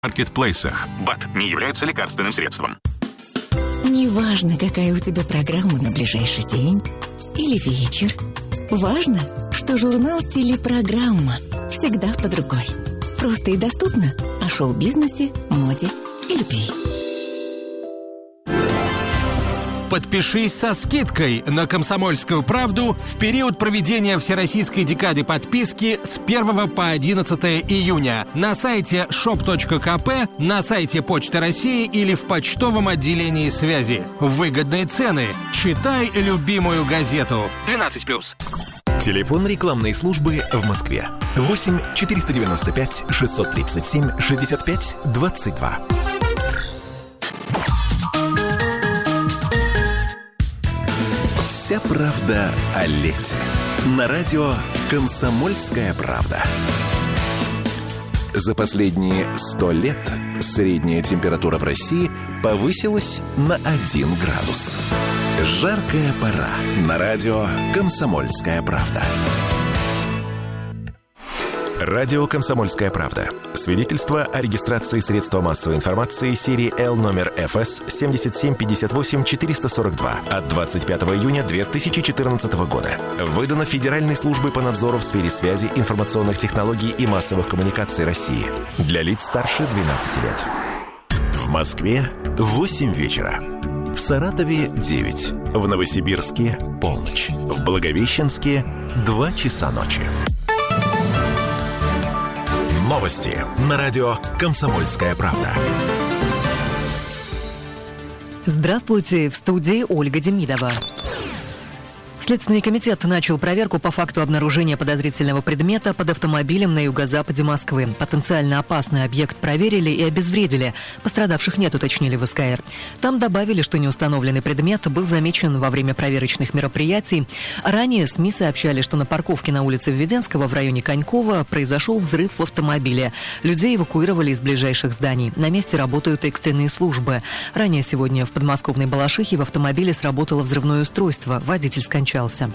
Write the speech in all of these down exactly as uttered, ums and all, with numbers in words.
маркетплейсах. БАД не является лекарственным средством. Неважно, какая у тебя программа на ближайший день или вечер. Важно, что журнал «Телепрограмма» всегда под рукой. Просто и доступно о шоу-бизнесе, моде и любви. Подпишись со скидкой на «Комсомольскую правду» в период проведения Всероссийской декады подписки с первого по одиннадцатое июня на сайте шоп точка ка пэ, на сайте Почты России или в почтовом отделении связи. Выгодные цены. Читай любимую газету. двенадцать плюс. Телефон рекламной службы в Москве. восемь четыреста девяносто пять шестьсот тридцать семь шестьдесят пять двадцать два. Вся правда о лете. На радио «Комсомольская правда». За последние сто лет средняя температура в России повысилась на один градус. Жаркая пора. На радио «Комсомольская правда». Радио «Комсомольская правда». Свидетельство о регистрации средства массовой информации серии Л номер эф эс семь семь пять восемь четыре сорок два от двадцать пятого июня две тысячи четырнадцатого года. Выдано Федеральной службой по надзору в сфере связи, информационных технологий и массовых коммуникаций России. Для лиц старше двенадцати лет. В Москве восемь вечера. В Саратове девять. В Новосибирске полночь. В Благовещенске два часа ночи. Новости на радио «Комсомольская правда». Здравствуйте, в студии Ольга Демидова. Следственный комитет начал проверку по факту обнаружения подозрительного предмета под автомобилем на юго-западе Москвы. Потенциально опасный объект проверили и обезвредили. Пострадавших нет, уточнили в эс ка эр. Там добавили, что неустановленный предмет был замечен во время проверочных мероприятий. Ранее СМИ сообщали, что на парковке на улице Введенского в районе Конькова произошел взрыв в автомобиле. Людей эвакуировали из ближайших зданий. На месте работают экстренные службы. Ранее сегодня в подмосковной Балашихе в автомобиле сработало взрывное устройство. Водитель скончался.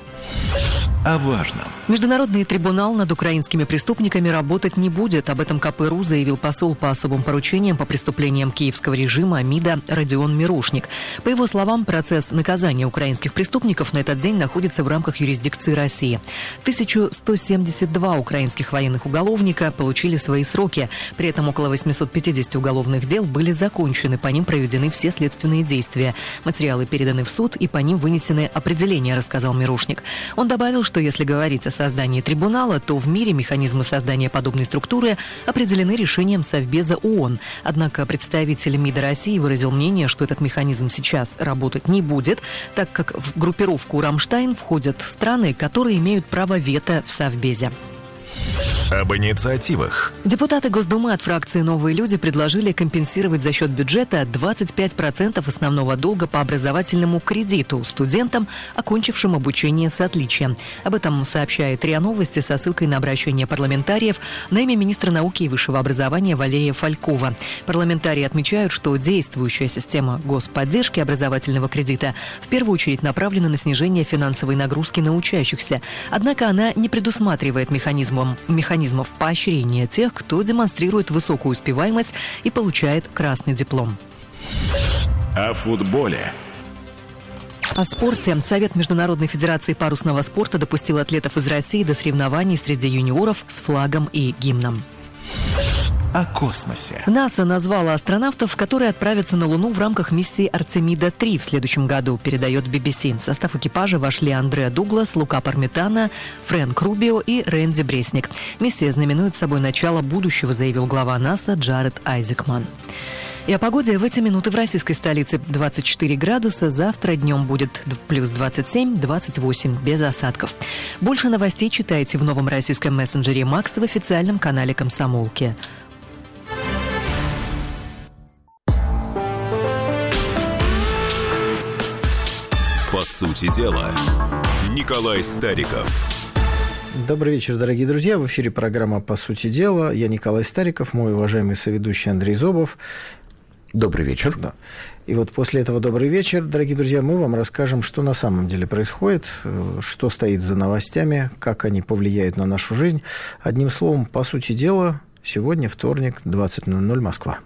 О важном. Международный трибунал над украинскими преступниками работать не будет. Об этом ка пэ ру заявил посол по особым поручениям по преступлениям киевского режима МИДа Родион Мирошник. По его словам, процесс наказания украинских преступников на этот день находится в рамках юрисдикции России. тысяча сто семьдесят два украинских военных уголовника получили свои сроки. При этом около восемьсот пятьдесят уголовных дел были закончены. По ним проведены все следственные действия. Материалы переданы в суд, и по ним вынесены определения, рассказал Мирошник. Он добавил, что если говорить о создании трибунала, то в мире механизмы создания подобной структуры определены решением Совбеза ООН. Однако представитель МИДа России выразил мнение, что этот механизм сейчас работать не будет, так как в группировку «Рамштайн» входят страны, которые имеют право вето в Совбезе. Об инициативах. Депутаты Госдумы от фракции «Новые люди» предложили компенсировать за счет бюджета двадцать пять процентов основного долга по образовательному кредиту студентам, окончившим обучение с отличием. Об этом сообщает РИА Новости со ссылкой на обращение парламентариев на имя министра науки и высшего образования Валерия Фалькова. Парламентарии отмечают, что действующая система господдержки образовательного кредита в первую очередь направлена на снижение финансовой нагрузки на учащихся. Однако она не предусматривает механизмом механизмов поощрения тех, кто демонстрирует высокую успеваемость и получает красный диплом. О футболе. О спорте. Совет Международной Федерации парусного спорта допустил атлетов из России до соревнований среди юниоров с флагом и гимном. О космосе. НАСА назвала астронавтов, которые отправятся на Луну в рамках миссии Артемида три в следующем году, передает би би си. В состав экипажа вошли Андреа Дуглас, Лука Пармитано, Фрэнк Рубио и Рэнди Бресник. Миссия знаменует собой начало будущего, заявил глава НАСА Джаред Айзекман. И о погоде в эти минуты в российской столице двадцать четыре градуса. Завтра днем будет плюс двадцать семь - двадцать восемь, без осадков. Больше новостей читайте в новом российском мессенджере Макс в официальном канале «Комсомолки». По сути дела, Николай Стариков. Добрый вечер, дорогие друзья. В эфире программа «По сути дела». Я Николай Стариков, мой уважаемый соведущий Андрей Зобов. Добрый вечер. Да. И вот после этого добрый вечер, дорогие друзья, мы вам расскажем, что на самом деле происходит, что стоит за новостями, как они повлияют на нашу жизнь. Одним словом, по сути дела, Сегодня вторник, двадцать ноль ноль, Москва.